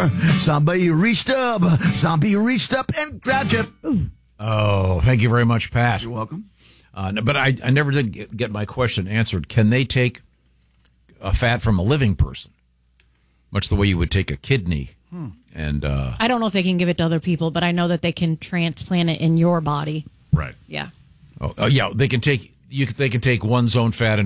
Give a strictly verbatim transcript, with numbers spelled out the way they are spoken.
Somebody reached up. Somebody reached up and grabbed you. Ooh. Oh, thank you very much, Pat. You're welcome. Uh, no, but I, I never did get, get my question answered. Can they take a fat from a living person? Much the way you would take a kidney. Hmm. And uh, I don't know if they can give it to other people, but I know that they can transplant it in your body. Right. Yeah. Oh, oh yeah, they can take you. They can take one's own fat and